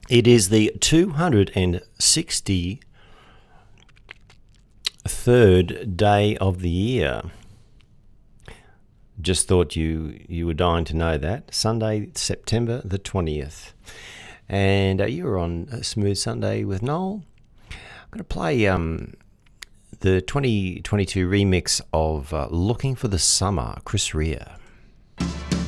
It is the 263rd day of the year. Just thought you were dying to know that. Sunday, September the 20th. And you're on a Smooth Sunday with Noel. I'm going to play the 2022 remix of Looking for the Summer, Chris Rea.